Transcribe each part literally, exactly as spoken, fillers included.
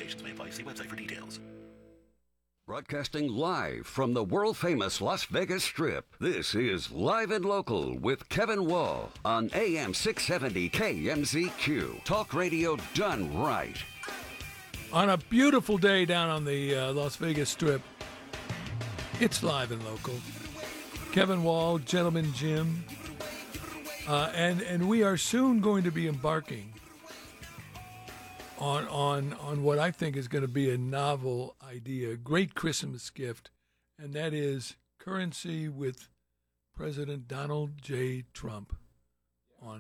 limitations may apply. See website for details. Broadcasting live from the world-famous Las Vegas Strip, this is Live and Local with Kevin Wall on A M six seventy K M Z Q. Talk radio done right. On a beautiful day down on the uh, Las Vegas Strip, it's Live and Local. Kevin Wall, Gentleman Jim, uh, and and we are soon going to be embarking on on on what I think is going to be a novel idea, a great Christmas gift, and that is currency with President Donald J. Trump on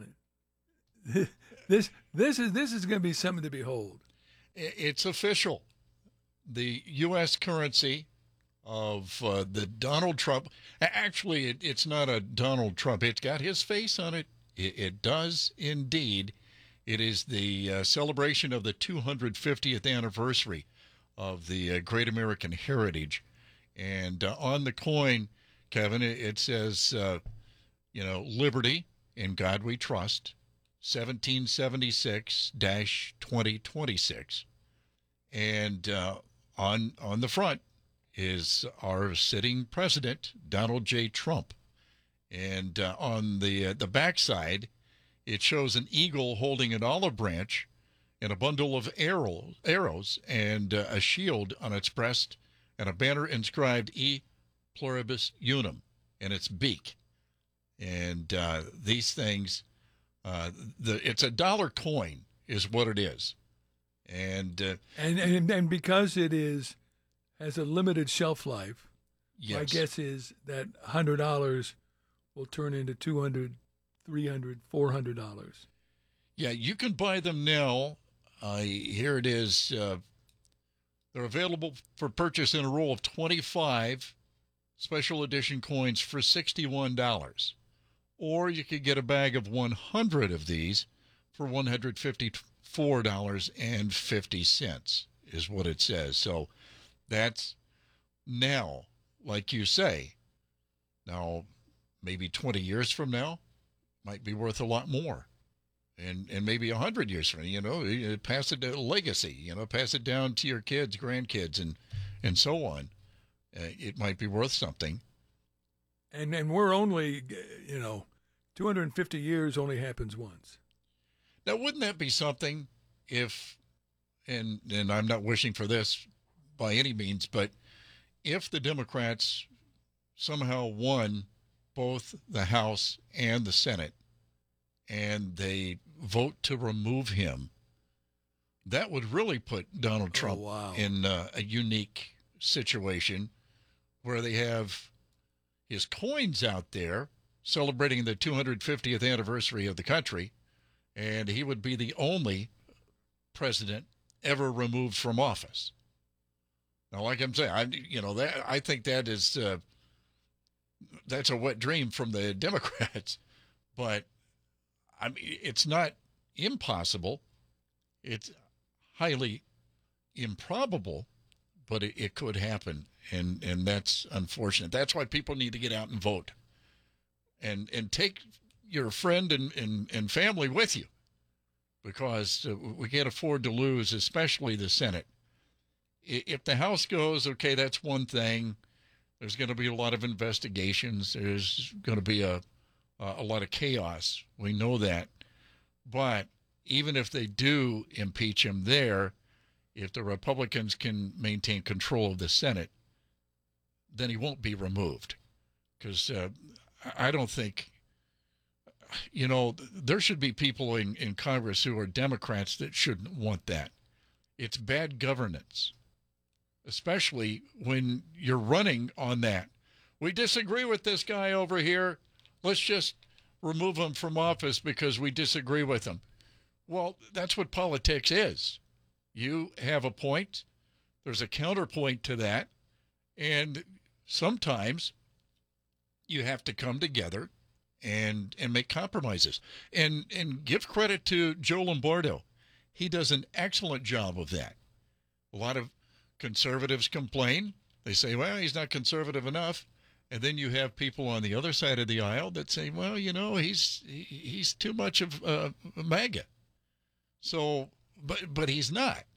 it. This this is this is going to be something to behold. It's official. The U S currency of uh, the Donald Trump. Actually, it, it's not a Donald Trump. It's got his face on it. It, it does indeed. It is the uh, celebration of the two hundred fiftieth anniversary of the uh, Great American Heritage. And uh, on the coin, Kevin, it, it says, uh, you know, Liberty, in God we trust, seventeen seventy-six to twenty twenty-six. And uh, on on the front is our sitting president, Donald J. Trump. And uh, on the uh, the backside, it shows an eagle holding an olive branch and a bundle of arrow, arrows and uh, a shield on its breast and a banner inscribed E Pluribus Unum in its beak. And uh, these things, uh, the it's a dollar coin is what it is. And, uh, and and and because it is has a limited shelf life, yes. my guess is that one hundred dollars will turn into two hundred dollars, three hundred dollars, four hundred dollars. Yeah, you can buy them now. Uh, here it is. Uh, they're available for purchase in a roll of twenty-five special edition coins for sixty-one dollars. Or you could get a bag of one hundred of these for one hundred fifty-four dollars and fifty cents is what it says. So that's now, like you say. Now, maybe twenty years from now, might be worth a lot more. And and maybe one hundred years from now, you know, pass it to legacy, you know, pass it down to your kids, grandkids, and, and so on. Uh, it might be worth something. And and we're only, you know, two hundred fifty years only happens once. Now, wouldn't that be something if, and and I'm not wishing for this by any means, but if the Democrats somehow won both the House and the Senate and they vote to remove him, that would really put Donald Trump oh, wow. in uh, a unique situation where they have his coins out there celebrating the two hundred fiftieth anniversary of the country, and he would be the only president ever removed from office. Now, like I'm saying, I you know that I think that is uh, that's a wet dream from the Democrats, but I mean it's not impossible. It's highly improbable, but it, it could happen, and and that's unfortunate. That's why people need to get out and vote, and and take your friend and and, and family with you, because uh, we can't afford to lose, especially the Senate. If the House goes, okay, that's one thing. There's going to be a lot of investigations. There's going to be a a lot of chaos. We know that. But even if they do impeach him there, if the Republicans can maintain control of the Senate, then he won't be removed. Because uh, I don't think, you know, there should be people in, in Congress who are Democrats that shouldn't want that. It's bad governance, especially when you're running on that. We disagree with this guy over here. Let's just remove him from office because we disagree with him. Well, that's what politics is. You have a point. There's a counterpoint to that. And sometimes you have to come together and and make compromises. And and give credit to Joe Lombardo. He does an excellent job of that. A lot of conservatives complain. They say, well, he's not conservative enough. And then you have people on the other side of the aisle that say, well, you know, he's he's too much of uh, a MAGA. So, but but he's not.